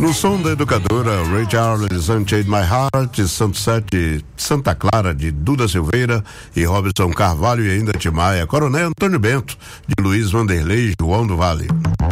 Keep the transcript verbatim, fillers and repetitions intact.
No som da educadora Ray Charles, Unchained My Heart, Santo Sete, Santa Clara, de Duda Silveira e Robson Carvalho, e ainda Timaya, Coronel Antônio Bento, de Luiz Vanderlei e João do Vale.